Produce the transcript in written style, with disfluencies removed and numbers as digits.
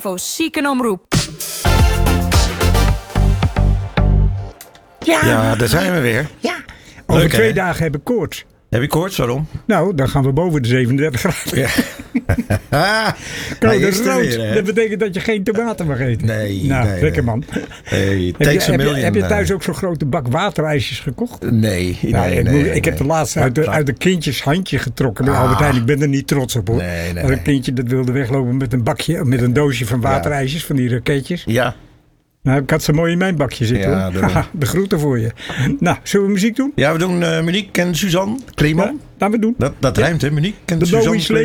Flevo Ziekenomroep. Ja, daar zijn we weer. Ja. Over Leuk, 2 hè? dagen heb ik koorts. Heb je koorts? Waarom? Nou, dan gaan we boven de 37 graden. Ja. Code Hij is er rood. weer, hè? Dat betekent dat je geen tomaten mag eten. Nee, Nou, nee, lekker nee. man. Hey, takes a million. Heb je thuis ook zo'n grote bak waterijsjes gekocht? Nee, Ik heb de laatste uit de kindjes handje getrokken bij Albert Heijn. Ik ben er niet trots op hoor. Nee. Maar een kindje dat wilde weglopen met een bakje, met een doosje van waterijsjes, van die raketjes. Ja. Nou, ik had ze mooi in mijn bakje zitten Ja, hoor. daarom. Haha, de groeten voor je. Nou, zullen we muziek doen? Ja, we doen Monique en Suzanne Kleeman. Ja, laten we doen. Dat rijmt hè, Monique en De Suzanne Bowie Slave.